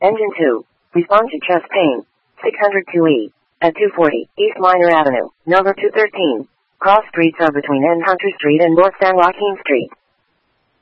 Engine 2. Respond to chest pain. 602E. At 240 East Minor Avenue, number 213. Cross streets are between N. Hunter Street and North San Joaquin Street.